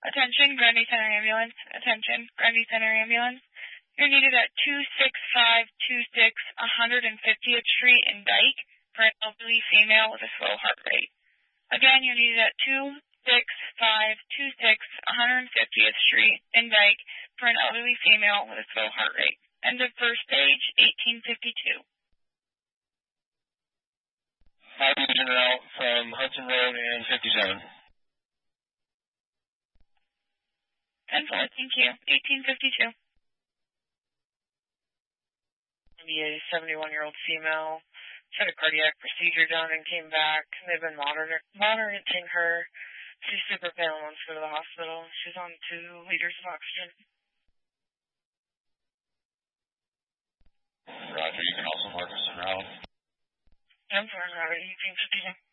Attention, Grundy Center Ambulance. Attention, Grundy Center Ambulance. You're needed at 26526 150th Street in Dyke for an elderly female with a slow heart rate. Again, you're needed at 26526 150th Street in Dyke for an elderly female with a slow heart rate. End of first page, 1852. Oxygen route from Hudson Road and 57. 10-4, thank you. 1852. A 71-year-old female had a cardiac procedure done and came back. They've been monitoring her. She's super pale and wants to go to the hospital. She's on 2 liters of oxygen. Roger, you can also mark us around. I'm sorry, 1852.